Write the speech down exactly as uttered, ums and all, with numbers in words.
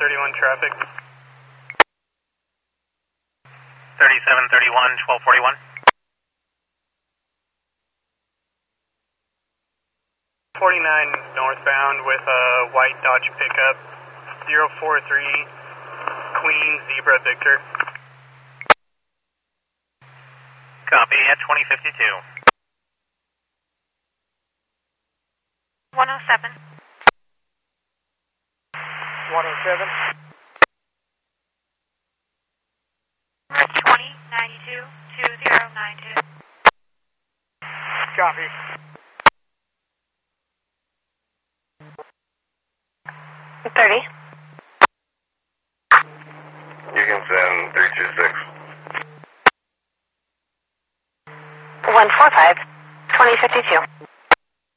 thirty-one traffic. thirty-seven thirty-one, twelve forty-one. forty-nine northbound with a white Dodge pickup. zero four three Queen Zebra Victor. Copy at twenty fifty-two. one oh seven. one oh seven. twenty ninety-two two zero nine two. Copy. thirty. You can send three two six. one four five. twenty fifty-two.